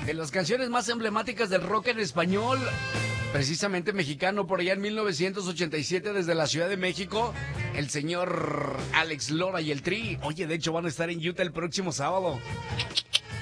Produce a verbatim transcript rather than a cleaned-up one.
de las canciones más emblemáticas del rock en español, precisamente mexicano, por allá en mil novecientos ochenta y siete desde la Ciudad de México, el señor Alex Lora y el Tri. Oye, de hecho van a estar en Utah el próximo sábado.